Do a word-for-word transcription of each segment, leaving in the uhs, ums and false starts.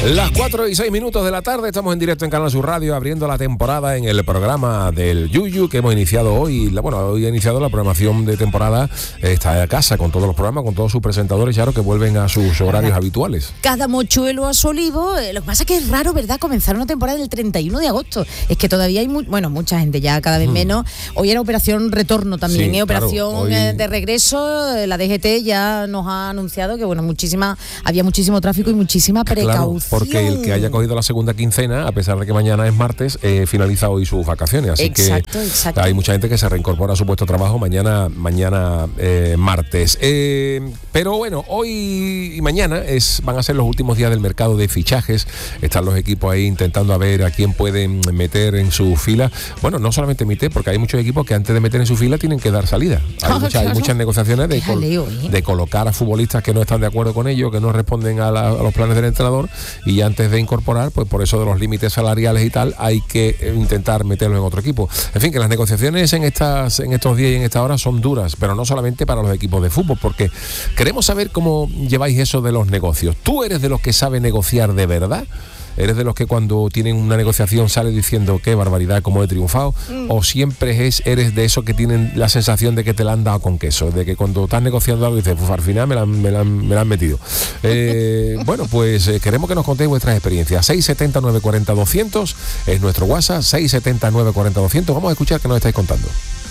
Las cuatro y seis minutos de la tarde, estamos en directo en Canal Sur Radio, abriendo la temporada en el programa del Yuyu que hemos iniciado hoy. La, bueno, hoy ha iniciado la programación de temporada, está a casa con todos los programas, con todos sus presentadores, claro, que vuelven a sus horarios habituales. Cada mochuelo a su olivo. Lo que pasa es que es raro, ¿verdad?, comenzar una temporada del treinta y uno de agosto. Es que todavía hay, mu- bueno, mucha gente ya, cada vez hmm. menos. Hoy era operación retorno también, sí, ¿eh? Operación claro, hoy... de regreso. La D G T ya nos ha anunciado que, bueno, muchísima, había muchísimo tráfico y muchísima precaución. Claro, porque el que haya cogido la segunda quincena, a pesar de que mañana es martes, eh, finaliza hoy sus vacaciones, así exacto, que exacto. hay mucha gente que se reincorpora a su puesto de trabajo mañana mañana eh, martes. Eh, pero bueno, hoy y mañana es, van a ser los últimos días del mercado de fichajes. Están los equipos ahí intentando a ver a quién pueden meter en su fila. Bueno, no solamente meter, porque hay muchos equipos que antes de meter en su fila tienen que dar salida. Hay, oh, mucha, claro. hay muchas negociaciones de, col- de colocar a futbolistas que no están de acuerdo con ellos, que no responden a, la, a los planes del entrenador, y antes de incorporar, pues por eso de los límites salariales y tal, hay que intentar meterlo en otro equipo. En fin, que las negociaciones en estas en estos días y en esta hora son duras, pero no solamente para los equipos de fútbol, porque queremos saber cómo lleváis eso de los negocios. ¿Tú eres de los que sabe negociar de verdad? ¿Eres de los que cuando tienen una negociación sale diciendo qué barbaridad, cómo he triunfado? Mm. ¿O siempre es, eres de esos que tienen la sensación de que te la han dado con queso? De que cuando estás negociando algo dices, pues al final me la, me la, me la han metido. Eh, bueno, pues eh, queremos que nos contéis vuestras experiencias. seis siete nueve cuatro cero doscientos es nuestro WhatsApp, seis siete nueve cuatro cero doscientos. Vamos a escuchar qué nos estáis contando.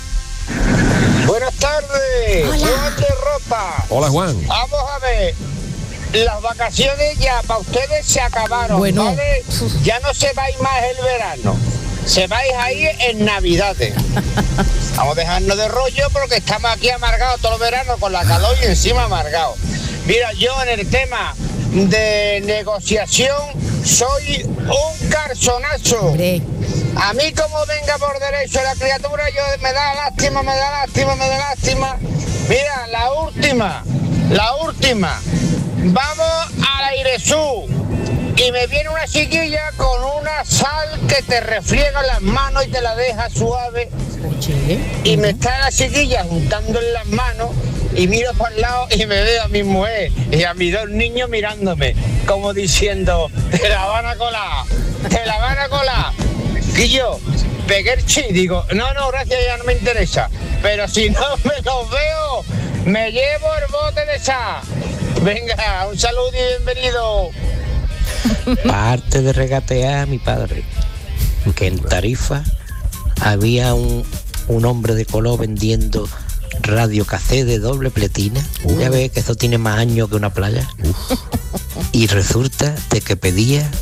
Buenas tardes. Hola. Juan de Ropa. Hola, Juan. Vamos a ver. Las vacaciones ya para ustedes se acabaron, bueno. ¿vale? Ya no se vais más el verano, se vais ahí en Navidades. Vamos a dejarnos de rollo porque estamos aquí amargados todo el verano con la calor y encima amargados. Mira, yo en el tema de negociación soy un carzonazo. Hombre. A mí como venga por derecho la criatura, yo me da lástima, me da lástima, me da lástima. Mira, la última, la última. Vamos al Airesú y me viene una chiquilla con una sal que te refriega las manos y te la deja suave. Y me está la chiquilla juntando en las manos y miro para el lado y me veo a mi mujer y a mis dos niños mirándome, como diciendo, te la van a colar, te la van a colar. Y yo pegué el chi, digo, no, no, gracias, ya no me interesa. Pero si no me los veo, me llevo el bote de sal. Venga, un saludo y bienvenido. Parte de regatear a mi padre, que en Tarifa había un, un hombre de color vendiendo radio cassette de doble pletina. Uh. Ya ves que eso tiene más años que una playa. Uh. Y resulta de que pedía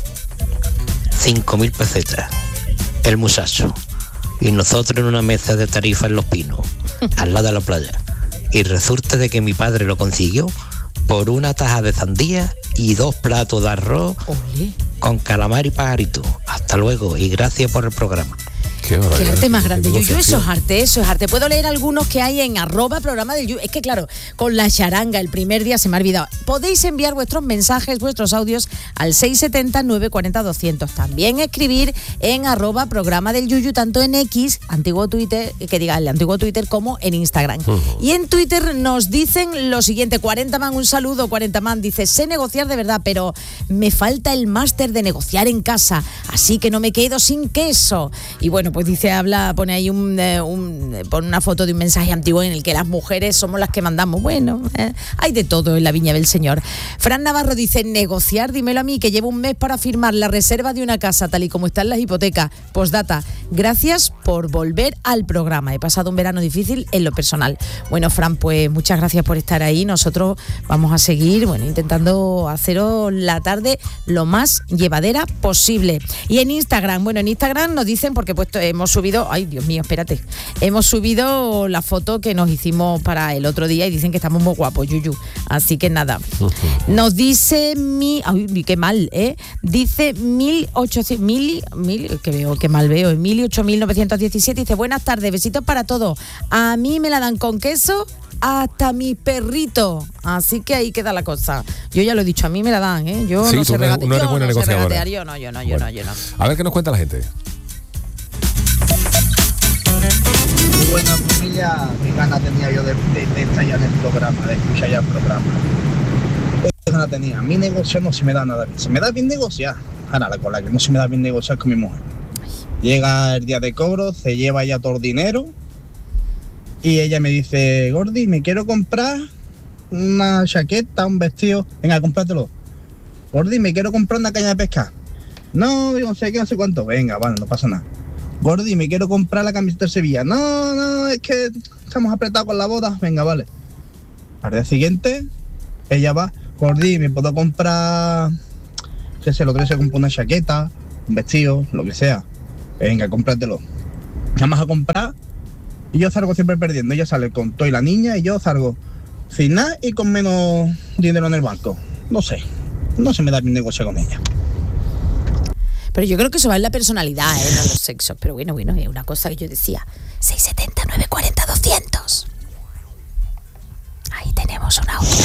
cinco mil pesetas el muchacho. Y nosotros en una mesa de Tarifa en Los Pinos, al lado de la playa. Y resulta de que mi padre lo consiguió por una taja de sandía y dos platos de arroz. Olé. Con calamar y pajarito. Hasta luego y gracias por el programa. Qué, qué arte más grande, Yuyu, eso es arte, eso es arte. Puedo leer algunos que hay en arroba programa del Yuyu. Es que claro, con la charanga el primer día se me ha olvidado. Podéis enviar vuestros mensajes, vuestros audios al seis siete cero nueve cuatro cero doscientos. También escribir en arroba programa del Yuyu, tanto en X, antiguo Twitter, que diga el antiguo Twitter, como en Instagram. Uh-huh. Y en Twitter nos dicen lo siguiente, cuarenta man, un saludo, cuarenta man, dice, sé negociar de verdad, pero me falta el máster de negociar en casa, así que no me quedo sin queso. Y bueno, pues dice, habla, pone ahí un, eh, un pone una foto de un mensaje antiguo en el que las mujeres somos las que mandamos. Bueno, eh, hay de todo en la viña del Señor. Fran Navarro dice, negociar, dímelo a mí, que llevo un mes para firmar la reserva de una casa tal y como están las hipotecas. Postdata, gracias por volver al programa. He pasado un verano difícil en lo personal. Bueno, Fran, pues muchas gracias por estar ahí. Nosotros vamos a seguir, bueno, intentando haceros la tarde lo más llevadera posible. Y en Instagram, bueno, en Instagram nos dicen, porque puesto hemos subido, ay Dios mío, espérate, hemos subido la foto que nos hicimos para el otro día y dicen que estamos muy guapos, Yuyu, así que nada, nos dice mi, ay, qué mal, eh, dice mil ochocientos, mil, mil, que veo, qué mal veo, mil ocho mil novecientos diecisiete, dice, buenas tardes, besitos para todos, a mí me la dan con queso hasta mi perrito, así que ahí queda la cosa. Yo ya lo he dicho, a mí me la dan, ¿eh? Yo sí, no sé regatear, no eres buena no negociadora. Yo no, yo no, yo bueno. no, yo no. A ver qué nos cuenta la gente. Muy buena familia, qué ganas tenía yo de, de, de estar ya en el programa, de escuchar ya el programa. la tenía. Mi negocio no se me da nada bien. Se me da bien negociar. Ahora, la con la que no se me da bien negociar es con mi mujer. Llega el día de cobro, se lleva ya todo el dinero y ella me dice, Gordi, me quiero comprar una chaqueta, un vestido. Venga, cómpratelo. Gordi, me quiero comprar una caña de pescar. No, no sé qué, no sé cuánto. Venga, vale, no pasa nada. Gordi, me quiero comprar la camiseta de Sevilla. No, no, es que estamos apretados con la boda. Venga, vale. Al día siguiente, ella va, Gordi, me puedo comprar, qué sé, lo que se compra una chaqueta, un vestido, lo que sea. Venga, cómpratelo. Vamos a comprar y yo salgo siempre perdiendo. Ella sale con todo y la niña y yo salgo sin nada y con menos dinero en el banco. No sé, no se me da bien negocio con ella. Pero yo creo que eso va en la personalidad, ¿eh? No en los sexos. Pero bueno, bueno, es una cosa que yo decía. seis setenta, nueve cuarenta, doscientos. Ahí tenemos un audio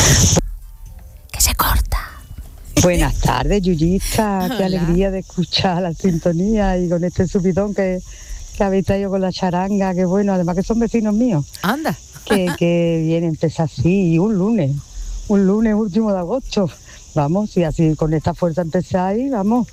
que se corta. Buenas tardes, Yuyista. Qué alegría de escuchar la sintonía y con este subidón que, que habéis traído con la charanga. Que bueno, además que son vecinos míos. Anda. Que, que viene, empieza así, y un lunes, un lunes último de agosto. Vamos, y así con esta fuerza empezáis, vamos.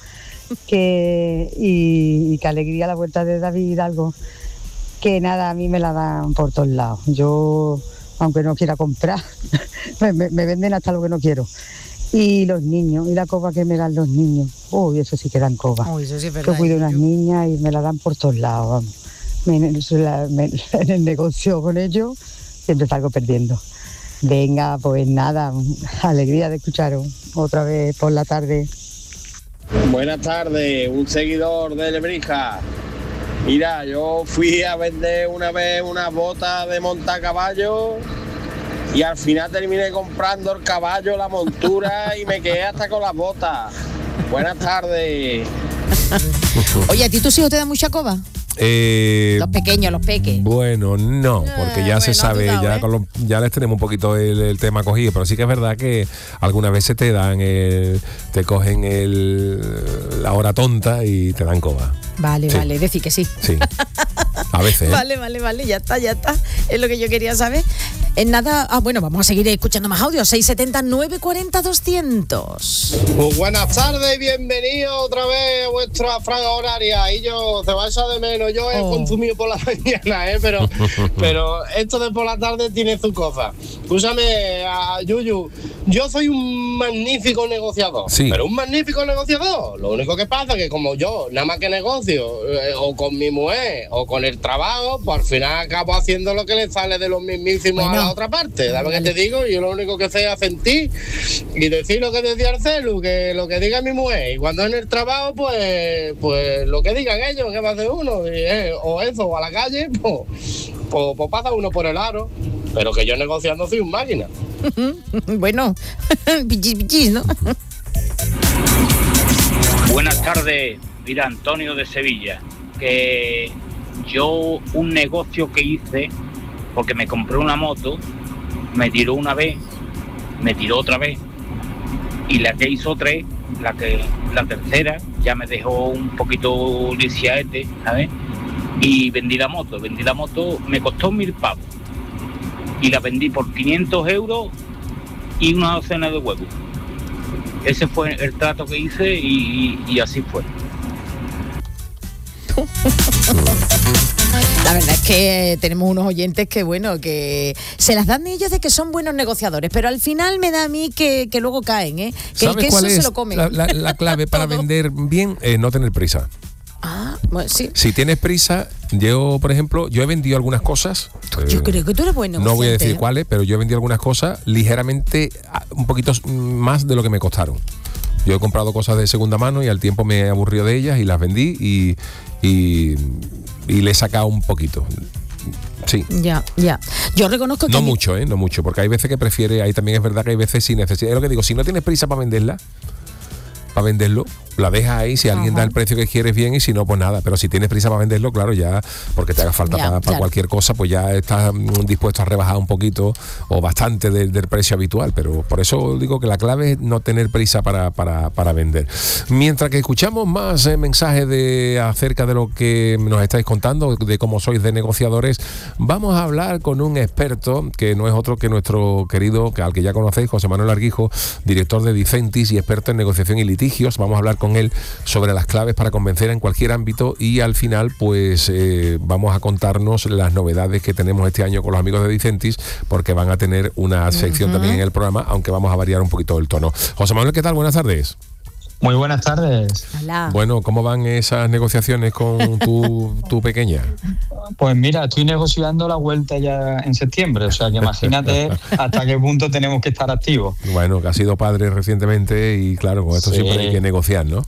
Que y, y qué alegría la vuelta de David Hidalgo. Que nada, a mí me la dan por todos lados. Yo, aunque no quiera comprar, me, me, me venden hasta lo que no quiero. Y los niños, y la coba que me dan los niños. Uy, eso sí que dan coba. Uy, eso sí es verdad. Yo cuido unas niñas y me la dan por todos lados, vamos. Me, la, me, en el negocio con ellos siempre salgo perdiendo. Venga, pues nada, alegría de escucharos otra vez por la tarde. Buenas tardes, un seguidor de Lebrija. Mira, yo fui a vender una vez unas botas de montar caballo y al final terminé comprando el caballo, la montura y me quedé hasta con las botas. Buenas tardes. Oye, ¿a ti tus hijos te dan mucha coba? Eh, los pequeños, los peques. Bueno, no, porque ya eh, se bueno, sabe, dado, ya, ¿eh? con lo, ya les tenemos un poquito el, el tema cogido, pero sí que es verdad que algunas veces te dan, el, te cogen el, la hora tonta y te dan coba. Vale, sí. vale, decir que sí. Sí, a veces. ¿eh? Vale, vale, vale, ya está, ya está. Es lo que yo quería saber. En nada, ah, bueno, vamos a seguir escuchando más audios. seis setenta, nueve cuarenta, doscientos. Pues buenas tardes y bienvenidos otra vez a vuestra franja horaria. Y yo, te vais a de menos, yo he oh. consumido por la mañana, ¿eh? pero, pero esto de por la tarde tiene su cosa. Escúchame, a Yuyu, yo soy un magnífico negociador, sí. pero un magnífico negociador. Lo único que pasa es que como yo, nada más que negocio, eh, o con mi mujer, o con el trabajo, pues al final acabo haciendo lo que le sale de los mismísimos bueno. a la otra parte. Dame vale. que te digo, yo lo único que sé es sentir y decir lo que decía Arcelu, que lo que diga mi mujer. Y cuando en el trabajo, pues, pues lo que digan ellos, ¿qué va a hacer uno? Y, eh, o eso, o a la calle, pues, pues, pues pasa uno por el aro. Pero que yo negociando soy un máquina. Bueno, pichis, pichis, ¿no? Buenas tardes, mira, Antonio de Sevilla, que yo un negocio que hice, porque me compré una moto, me tiró una vez, me tiró otra vez, y la que hizo tres, la que la tercera, ya me dejó un poquito lisiaete, ¿sabes? Y vendí la moto, vendí la moto, me costó mil pavos, y la vendí por quinientos euros y una docena de huevos. Ese fue el trato que hice y, y, y así fue. La verdad es que tenemos unos oyentes que, bueno, que se las dan ellos de que son buenos negociadores, pero al final me da a mí que, que luego caen, ¿eh? Que el queso se lo comen. La, la, la clave para vender bien es no tener prisa. Ah, bueno, sí. Si tienes prisa, yo, por ejemplo, yo he vendido algunas cosas. Yo eh, creo que tú eres buen negociante. No voy a decir ¿eh? cuáles, pero yo he vendido algunas cosas ligeramente, un poquito más de lo que me costaron. Yo he comprado cosas de segunda mano y al tiempo me he aburrido de ellas y las vendí y, y, y le he sacado un poquito. Sí. Ya, ya. Yo reconozco que... No mucho, ¿eh? No mucho, porque hay veces que prefiere, ahí también es verdad que hay veces sin necesidad. Es lo que digo, si no tienes prisa para venderla, para venderlo, La dejas ahí, si alguien Ajá. da el precio que quieres, bien, y si no, pues nada. Pero si tienes prisa para venderlo, claro, ya, porque te haga falta ya, para, para claro. cualquier cosa, pues ya estás dispuesto a rebajar un poquito o bastante del, del precio habitual. Pero por eso digo que la clave es no tener prisa para, para, para vender. Mientras que escuchamos más eh, mensajes de acerca de lo que nos estáis contando, de cómo sois de negociadores, vamos a hablar con un experto que no es otro que nuestro querido, que al que ya conocéis, José Manuel Arguijo, director de Dicentis y experto en negociación y litigios. Vamos a hablar con él sobre las claves para convencer en cualquier ámbito, y al final pues eh, vamos a contarnos las novedades que tenemos este año con los amigos de Dicentis, porque van a tener una sección uh-huh. también en el programa, aunque vamos a variar un poquito el tono. José Manuel, ¿qué tal? Buenas tardes. Muy buenas tardes. Hola. Bueno, ¿cómo van esas negociaciones con tu, tu pequeña? Pues mira, estoy negociando la vuelta ya en septiembre, o sea que imagínate hasta qué punto tenemos que estar activos. Bueno, que has sido padre recientemente y claro, con esto sí. siempre hay que negociar, ¿no?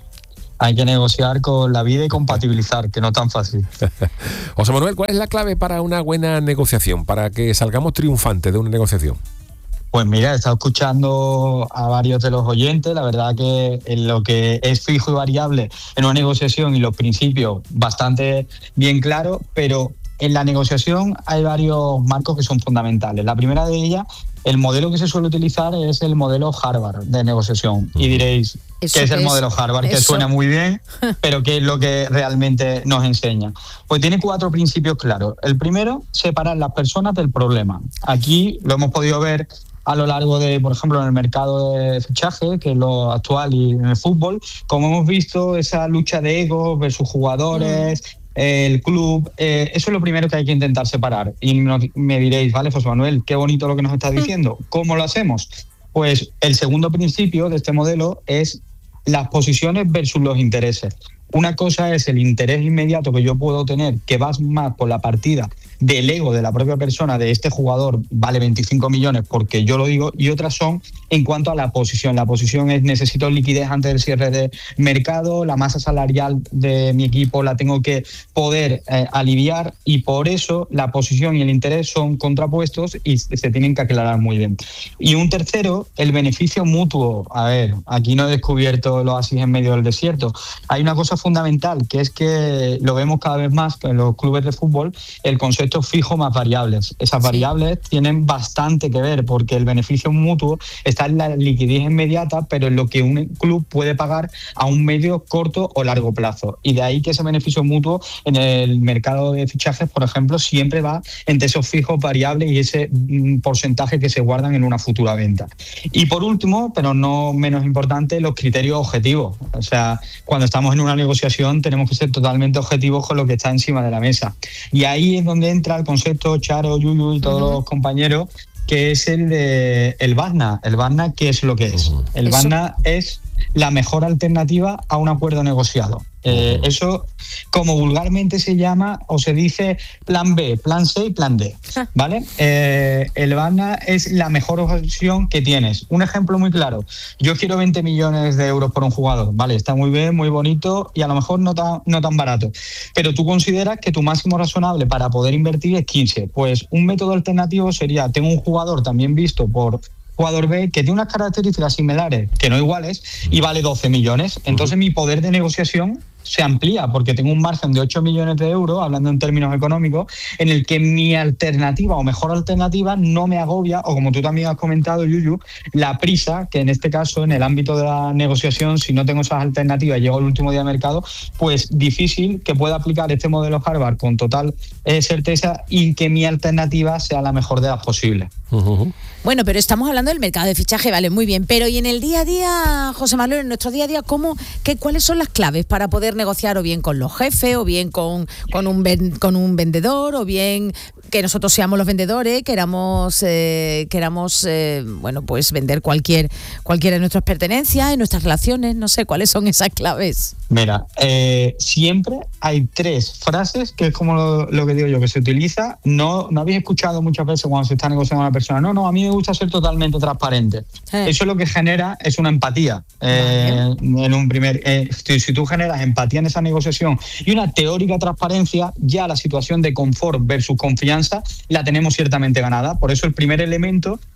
Hay que negociar con la vida y compatibilizar, que no es tan fácil. José Manuel, ¿cuál es la clave para una buena negociación, para que salgamos triunfantes de una negociación? Pues mira, he estado escuchando a varios de los oyentes, la verdad que en lo que es fijo y variable en una negociación y los principios bastante bien claros, pero en la negociación hay varios marcos que son fundamentales. La primera de ellas, el modelo que se suele utilizar es el modelo Harvard de negociación. Y diréis, ¿qué es el modelo Harvard? Que suena muy bien, pero ¿qué es lo que realmente nos enseña? Pues tiene cuatro principios claros. El primero, separar las personas del problema. Aquí lo hemos podido ver a lo largo de, por ejemplo, en el mercado de fichaje, que es lo actual, y en el fútbol, como hemos visto, esa lucha de egos versus jugadores, mm. el club, eh, eso es lo primero que hay que intentar separar. Y me diréis, vale, José Manuel, qué bonito lo que nos estás diciendo. ¿Cómo lo hacemos? Pues el segundo principio de este modelo es las posiciones versus los intereses. Una cosa es el interés inmediato que yo puedo tener, que va más por la partida del ego de la propia persona, de este jugador vale veinticinco millones porque yo lo digo, y otras son en cuanto a la posición. La posición es necesito liquidez antes del cierre de mercado, la masa salarial de mi equipo la tengo que poder eh, aliviar, y por eso la posición y el interés son contrapuestos y se tienen que aclarar muy bien. Y un tercero, el beneficio mutuo. A ver, aquí no he descubierto el oasis en medio del desierto. Hay una cosa fundamental, que es que lo vemos cada vez más en los clubes de fútbol, el concepto fijo más variables. Esas variables sí. tienen bastante que ver, porque el beneficio mutuo está en la liquidez inmediata, pero en lo que un club puede pagar a un medio, corto o largo plazo. Y de ahí que ese beneficio mutuo en el mercado de fichajes, por ejemplo, siempre va entre esos fijos variables y ese mm, porcentaje que se guardan en una futura venta. Y por último, pero no menos importante, los criterios objetivos. O sea, cuando estamos en una negociación tenemos que ser totalmente objetivos con lo que está encima de la mesa. Y ahí es donde entra el concepto, Charo, Yuyu y todos uh-huh. los compañeros, que es el de el BASNA. El BASNA, ¿qué es lo que es? Uh-huh. El BASNA es la mejor alternativa a un acuerdo negociado. Eh, uh-huh. Eso, como vulgarmente se llama o se dice, plan B, plan C y plan D, ¿vale? Eh, el BASNA es la mejor opción que tienes. Un ejemplo muy claro, yo quiero veinte millones de euros por un jugador, ¿vale? Está muy bien, muy bonito y a lo mejor no tan, no tan barato, pero tú consideras que tu máximo razonable para poder invertir es quince. Pues un método alternativo sería, tengo un jugador también visto por jugador B que tiene unas características similares, que no iguales, y vale doce millones. Entonces mi poder de negociación se amplía porque tengo un margen de ocho millones de euros, hablando en términos económicos, en el que mi alternativa o mejor alternativa no me agobia, o como tú también has comentado, Yuyu, la prisa, que en este caso, en el ámbito de la negociación, si no tengo esas alternativas y llego el último día de mercado, pues difícil que pueda aplicar este modelo Harvard con total eh, certeza y que mi alternativa sea la mejor de las posibles. Uh-huh. Bueno, pero estamos hablando del mercado de fichaje, vale, muy bien, pero ¿y en el día a día, José Manuel, en nuestro día a día, cómo, qué, cuáles son las claves para poder negociar o bien con los jefes, o bien con, con, un, ven, con un vendedor, o bien que nosotros seamos los vendedores, queramos, eh, queramos eh, bueno, pues vender cualquier cualquiera de nuestras pertenencias, en nuestras relaciones, no sé, ¿cuáles son esas claves? Mira, eh, siempre hay tres frases, que es como lo, lo que digo yo, que se utiliza. No, no habéis escuchado muchas veces cuando se está negociando con una persona, no, no, a mí me gusta ser totalmente transparente. Eh. Eso lo que genera es una empatía. Eh, vale. En un primer, eh, si, si tú generas empatía en esa negociación y una teórica transparencia, ya la situación de confort versus confianza la tenemos ciertamente ganada. Por eso el primer elemento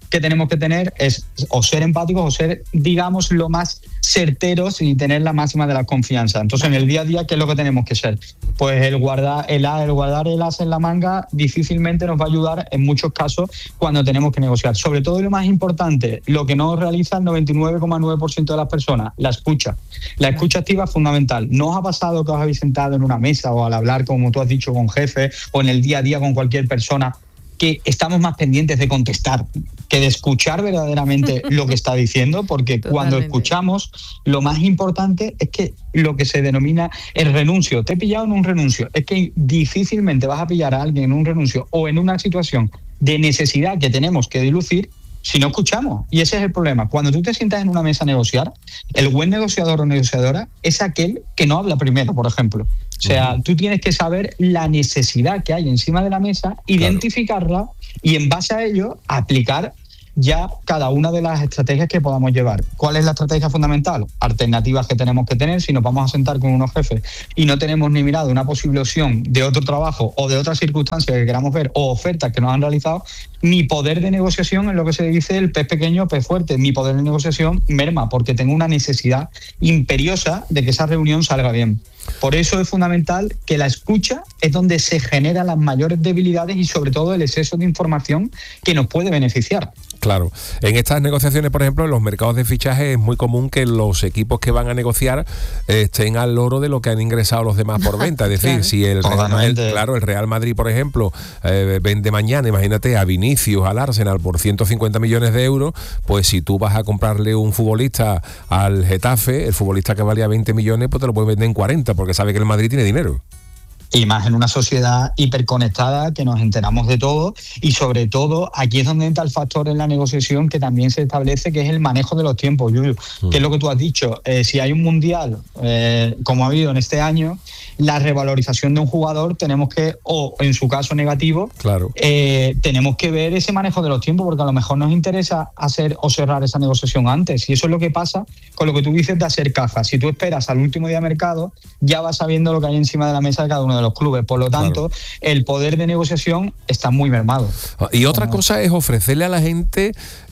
que tenemos que tener es o ser empáticos o ser, digamos, lo más certeros y tener la máxima de la confianza. Entonces, en el día a día, ¿qué es lo que tenemos que ser? Pues el guardar el, el guardar el as en la manga difícilmente nos va a ayudar en muchos casos cuando tenemos que negociar. Sobre todo, y lo más importante, lo que no realiza el noventa y nueve coma nueve por ciento de las personas, la escucha. La escucha activa es fundamental. ¿No os ha pasado que os habéis sentado en una mesa o al hablar, como tú has dicho, con jefe o en el día a día con cualquier persona, que estamos más pendientes de contestar que de escuchar verdaderamente lo que está diciendo? Porque Totalmente. Cuando escuchamos, lo más importante es que lo que se denomina el renuncio. Te he pillado en un renuncio. Es que difícilmente vas a pillar a alguien en un renuncio o en una situación de necesidad que tenemos que dilucir si no escuchamos. Y ese es el problema. Cuando tú te sientas en una mesa a negociar, el buen negociador o negociadora es aquel que no habla primero, por ejemplo. O sea, uh-huh. tú tienes que saber la necesidad que hay encima de la mesa, identificarla, claro. y en base a ello aplicar ya cada una de las estrategias que podamos llevar. ¿Cuál es la estrategia fundamental? Alternativas que tenemos que tener. Si nos vamos a sentar con unos jefes y no tenemos ni mirado una posible opción de otro trabajo o de otras circunstancias que queramos ver o ofertas que nos han realizado, mi poder de negociación es lo que se dice el pez pequeño, pez fuerte. Mi poder de negociación merma porque tengo una necesidad imperiosa de que esa reunión salga bien. Por eso es fundamental que la escucha es donde se generan las mayores debilidades y sobre todo el exceso de información que nos puede beneficiar. Claro. En estas negociaciones, por ejemplo, en los mercados de fichaje es muy común que los equipos que van a negociar eh, estén al loro de lo que han ingresado los demás por venta. Es decir, claro. si el, el, claro, el Real Madrid, por ejemplo, eh, vende mañana, imagínate, a Vinicius, al Arsenal por ciento cincuenta millones de euros, pues si tú vas a comprarle un futbolista al Getafe, el futbolista que valía veinte millones, pues te lo puedes vender en cuarenta, porque sabe que el Madrid tiene dinero. Y más en una sociedad hiperconectada que nos enteramos de todo, y sobre todo aquí es donde entra el factor en la negociación que también se establece, que es el manejo de los tiempos, Yuyu, mm. que es lo que tú has dicho. Eh, si hay un mundial, eh, como ha habido en este año, la revalorización de un jugador tenemos que, o en su caso negativo, claro. eh, tenemos que ver ese manejo de los tiempos, porque a lo mejor nos interesa hacer o cerrar esa negociación antes, y eso es lo que pasa con lo que tú dices de hacer caja. Si tú esperas al último día de mercado, ya vas sabiendo lo que hay encima de la mesa de cada uno de los clubes. Por lo tanto, claro. el poder de negociación está muy mermado. Y otra cosa es ofrecerle a la gente,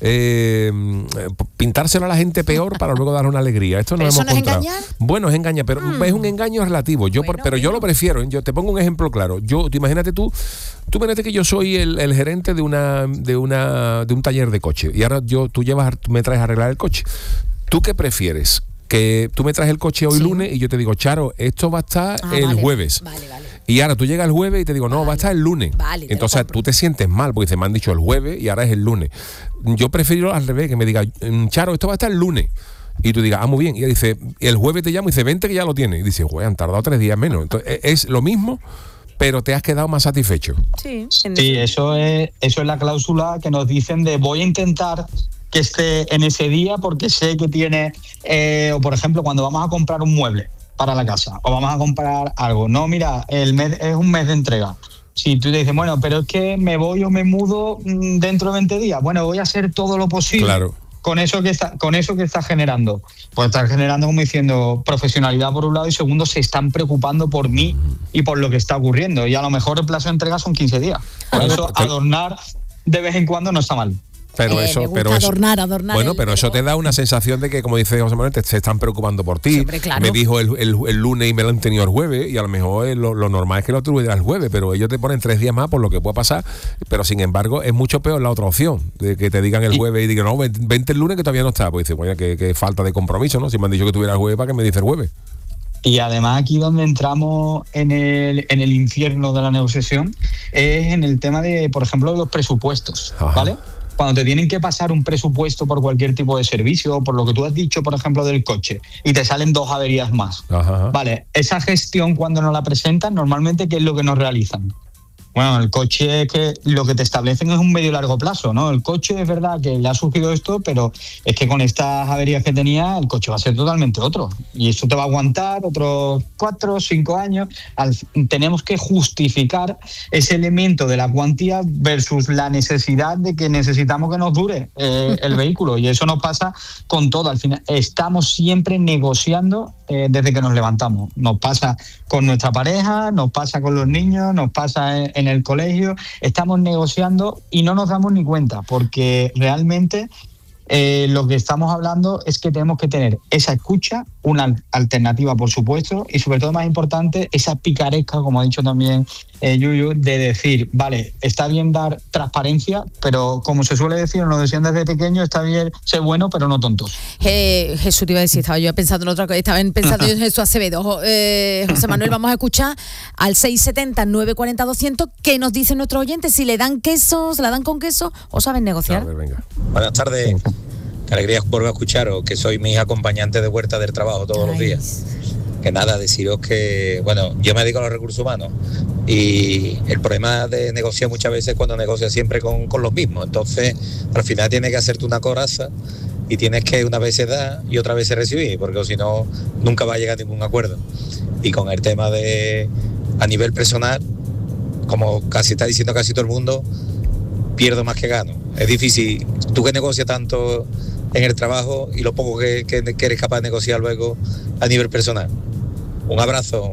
eh, pintárselo a la gente peor para luego dar una alegría. Esto no ¿Pero hemos eso no es encontrado. engañar? Bueno, es engañar, pero mm. es un engaño relativo. Yo, bueno, por, pero bueno. yo lo prefiero. Yo te pongo un ejemplo claro. Yo, tú imagínate tú, tú imagínate que yo soy el, el gerente de una, de una, de un taller de coche y ahora yo, tú llevas, tú me traes a arreglar el coche. ¿Tú qué prefieres? Que tú me traes el coche hoy sí. lunes y yo te digo, Charo, esto va a estar ah, el vale, jueves. Vale, vale. Y ahora tú llegas el jueves y te digo, no, vale. va a estar el lunes. Vale, entonces tú te sientes mal porque se me han dicho el jueves y ahora es el lunes. Yo prefiero al revés, que me diga, Charo, esto va a estar el lunes. Y tú digas, ah, muy bien. Y ella dice, el jueves te llamo y dice, vente que ya lo tienes. Y dice, güey, han tardado tres días menos. Entonces es lo mismo, pero te has quedado más satisfecho. Sí, sí, eso es, eso es la cláusula que nos dicen de voy a intentar que esté en ese día porque sé que tiene, eh, o por ejemplo, cuando vamos a comprar un mueble para la casa o vamos a comprar algo. No, mira, el mes es un mes de entrega. Si tú te dices, bueno, pero es que me voy o me mudo dentro de veinte días, bueno, voy a hacer todo lo posible. Claro. Con eso que está, con eso que está generando. Pues está generando, como diciendo, profesionalidad por un lado y segundo, se están preocupando por mí y por lo que está ocurriendo. Y a lo mejor el plazo de entrega son quince días. Por claro, eso pero... adornar de vez en cuando no está mal. Pero eh, eso, me gusta pero eso, adornar, adornar bueno, el, pero eso te da una sensación de que, como dice José Manuel, te, se están preocupando por ti. Siempre, claro. Me dijo el, el, el lunes y me lo han tenido el jueves, y a lo mejor lo, lo normal es que lo tuviera el jueves, pero ellos te ponen tres días más por lo que pueda pasar. Pero sin embargo, es mucho peor la otra opción, de que te digan el jueves y digan, no, vente el lunes que todavía no está. Pues dice, bueno, que, que falta de compromiso, ¿no? Si me han dicho que tuviera el jueves, ¿para qué me dice el jueves? Y además aquí donde entramos en el, en el infierno de la negociación es en el tema de, por ejemplo, de los presupuestos, Ajá. ¿vale? Cuando te tienen que pasar un presupuesto por cualquier tipo de servicio, por lo que tú has dicho, por ejemplo, del coche, y te salen dos averías más. Ajá. Vale, esa gestión cuando nos la presentan, normalmente, ¿qué es lo que nos realizan? Bueno, el coche es que lo que te establecen es un medio largo plazo, ¿no? El coche es verdad que le ha surgido esto, pero es que con estas averías que tenía, el coche va a ser totalmente otro. Y eso te va a aguantar otros cuatro o cinco años. Al, tenemos que justificar ese elemento de la cuantía versus la necesidad de que necesitamos que nos dure eh, el vehículo. Y eso nos pasa con todo. Al final, estamos siempre negociando eh, desde que nos levantamos. Nos pasa con nuestra pareja, nos pasa con los niños, nos pasa en, en el colegio. Estamos negociando y no nos damos ni cuenta, porque realmente eh, lo que estamos hablando es que tenemos que tener esa escucha, una alternativa, por supuesto, y sobre todo, más importante, esa picaresca, como ha dicho también eh, Yuyu, de decir, vale, está bien dar transparencia, pero como se suele decir, nos lo decían desde pequeño, está bien ser bueno, pero no tontos. Eh, Jesús, te iba a decir, estaba yo pensando en otra cosa, estaba pensando yo en Jesús Acevedo. Eh, José Manuel, vamos a escuchar al seis setenta, nueve cuarenta, doscientos, ¿qué nos dicen nuestros oyentes? Si le dan queso, se la dan con queso o saben negociar. A ver, venga. Buenas tardes. Qué alegría volver a escucharos, que soy mis acompañantes de huerta del trabajo todos Ay. los días. Que nada, deciros que, bueno, yo me dedico a los recursos humanos y el problema de negociar muchas veces es cuando negocias siempre con, con los mismos. Entonces, al final tienes que hacerte una coraza y tienes que una vez dar y otra vez recibir, porque si no, nunca va a llegar a ningún acuerdo. Y con el tema de, a nivel personal, como casi está diciendo casi todo el mundo, pierdo más que gano. Es difícil, tú que negocias tanto en el trabajo y lo poco que, que, que eres capaz de negociar luego a nivel personal. Un abrazo.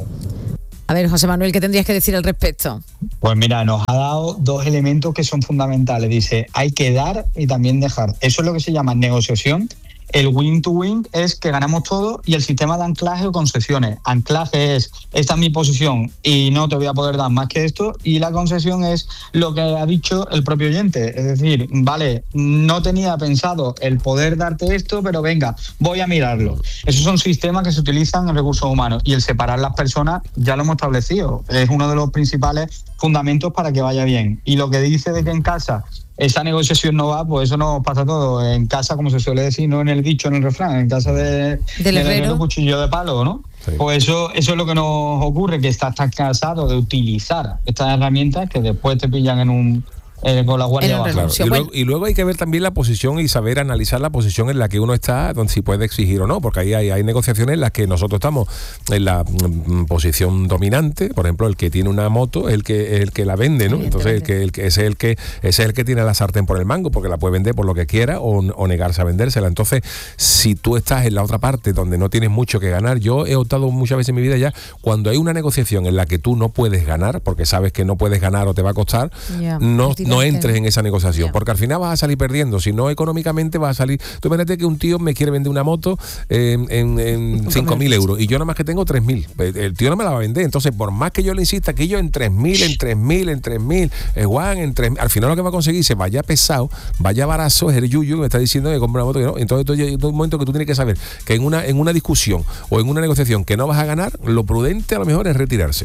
A ver, José Manuel, ¿qué tendrías que decir al respecto? Pues mira, nos ha dado dos elementos que son fundamentales. Dice, hay que dar y también dejar. Eso es lo que se llama negociación. El win to win es que ganamos todo, y el sistema de anclaje o concesiones. Anclaje es, esta es mi posición y no te voy a poder dar más que esto, y la concesión es lo que ha dicho el propio oyente. Es decir, vale, no tenía pensado el poder darte esto, pero venga, voy a mirarlo. Esos son sistemas que se utilizan en recursos humanos, y el separar las personas ya lo hemos establecido. Es uno de los principales fundamentos para que vaya bien. Y lo que dice de que en casa esa negociación no va, pues eso nos pasa todo. En casa, como se suele decir, no en el dicho, en el refrán, en casa de, del herrero, cuchillo de palo, ¿no? Sí. Pues eso, eso es lo que nos ocurre, que estás tan cansado de utilizar estas herramientas que después te pillan en un... Eh, con la guardia baja. Claro. Y, luego, y luego hay que ver también la posición y saber analizar la posición en la que uno está, donde si puede exigir o no, porque ahí hay, hay negociaciones en las que nosotros estamos en la mm, posición dominante. Por ejemplo, el que tiene una moto es el que es el que la vende, ¿no? Entonces el que, el que ese es el que ese es el que tiene la sartén por el mango, porque la puede vender por lo que quiera o, o negarse a vendérsela. Entonces, si tú estás en la otra parte donde no tienes mucho que ganar, yo he optado muchas veces en mi vida ya, cuando hay una negociación en la que tú no puedes ganar, porque sabes que no puedes ganar o te va a costar, yeah, no no entres en esa negociación, yeah, porque al final vas a salir perdiendo. Si no, económicamente vas a salir. Tú imagínate que un tío me quiere vender una moto eh, en, en cinco mil euros y yo nada más que tengo tres mil. El tío no me la va a vender. Entonces, por más que yo le insista que yo en tres mil, en tres mil, en tres mil, eh, Juan, en tres mil, al final lo que va a conseguir se vaya pesado, vaya barazo, es el yuyu que me está diciendo que compra una moto que no. Entonces, hay un momento que tú tienes que saber que en una, en una discusión o en una negociación que no vas a ganar, lo prudente a lo mejor es retirarse.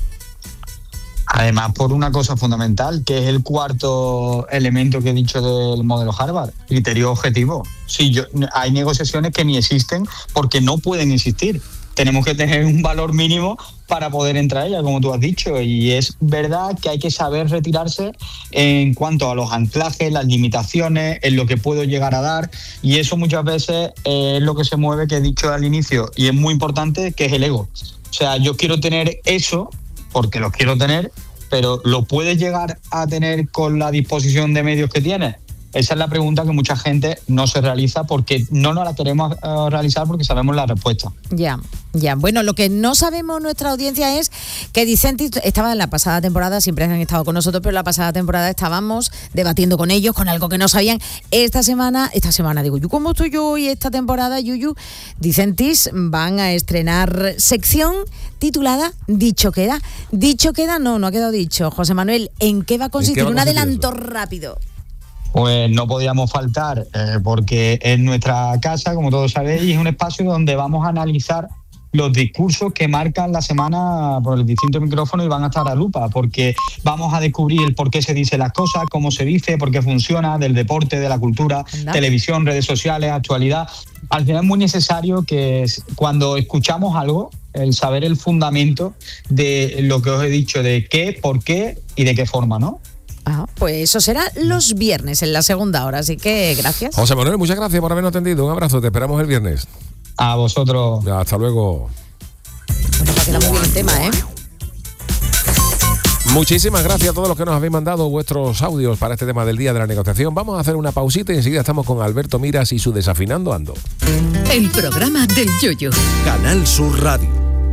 Además, por una cosa fundamental, que es el cuarto elemento que he dicho del modelo Harvard, criterio objetivo. Si yo, hay negociaciones que ni existen porque no pueden existir. Tenemos que tener un valor mínimo para poder entrar a ella, como tú has dicho, y es verdad que hay que saber retirarse en cuanto a los anclajes, las limitaciones, en lo que puedo llegar a dar, y eso muchas veces es lo que se mueve, que he dicho al inicio, y es muy importante, que es el ego. O sea, yo quiero tener eso porque lo quiero tener, pero ¿lo puedes llegar a tener con la disposición de medios que tienes? Esa es la pregunta que mucha gente no se realiza porque no nos la queremos uh, realizar porque sabemos la respuesta. Ya, ya. Bueno, lo que no sabemos nuestra audiencia es que Dicentis estaba en la pasada temporada, siempre han estado con nosotros, pero en la pasada temporada estábamos debatiendo con ellos, con algo que no sabían. Esta semana, esta semana digo, yo ¿cómo estoy yo hoy esta temporada, Yuyu? Dicentis van a estrenar sección titulada Dicho Queda. Dicho Queda, no, no ha quedado dicho. José Manuel, ¿en qué va a consistir? Un adelanto eso? rápido. Pues no podíamos faltar, eh, porque es nuestra casa, como todos sabéis, y es un espacio donde vamos a analizar los discursos que marcan la semana por el distinto micrófono y van a estar a lupa, porque vamos a descubrir el por qué se dicen las cosas, cómo se dice, por qué funciona, del deporte, de la cultura, ¿Anda? televisión, redes sociales, actualidad. Al final es muy necesario que cuando escuchamos algo, el saber el fundamento de lo que os he dicho, de qué, por qué y de qué forma, ¿no? Ah, pues eso será los viernes en la segunda hora, así que gracias. José Manuel, muchas gracias por habernos atendido. Un abrazo, te esperamos el viernes. A vosotros. Ya, hasta luego. Bueno, va a quedar muy bien el tema, ¿eh? Muchísimas gracias a todos los que nos habéis mandado vuestros audios para este tema del día de la negociación. Vamos a hacer una pausita y enseguida estamos con Alberto Miras y su Desafinando Ando. El programa del Yoyo. Canal Sur Radio.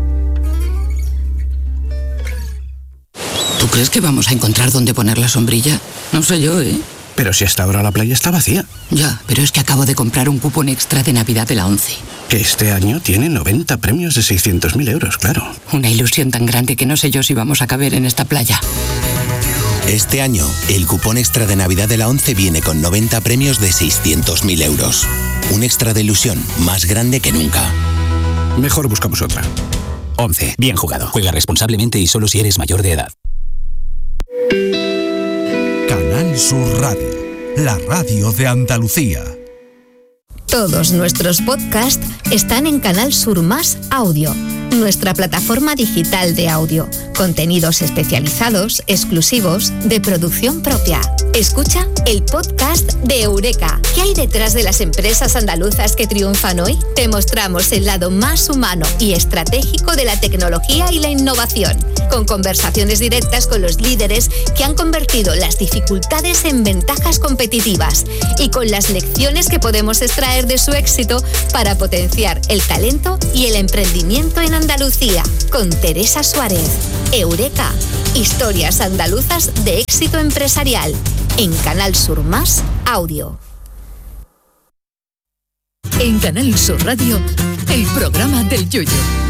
¿Tú crees que vamos a encontrar dónde poner la sombrilla? No sé yo, ¿eh? Pero si hasta ahora la playa está vacía. Ya, pero es que acabo de comprar un cupón extra de Navidad de la ONCE. Que este año tiene noventa premios de seiscientos mil euros, claro. Una ilusión tan grande que no sé yo si vamos a caber en esta playa. Este año, el cupón extra de Navidad de la ONCE viene con noventa premios de seiscientos mil euros. Un extra de ilusión más grande que nunca. Mejor buscamos otra. ONCE. Bien jugado. Juega responsablemente y solo si eres mayor de edad. Canal Sur Radio, la radio de Andalucía. Todos nuestros podcasts están en Canal Sur Más Audio, nuestra plataforma digital de audio. Contenidos especializados, exclusivos, de producción propia. Escucha el podcast de Eureka. ¿Qué hay detrás de las empresas andaluzas que triunfan hoy? Te mostramos el lado más humano y estratégico de la tecnología y la innovación, con conversaciones directas con los líderes que han convertido las dificultades en ventajas competitivas y con las lecciones que podemos extraer de su éxito para potenciar el talento y el emprendimiento en Andalucía. Con Teresa Suárez. Eureka. Historias andaluzas de éxito empresarial. En Canal Sur Más Audio. En Canal Sur Radio, el programa del Yoyo.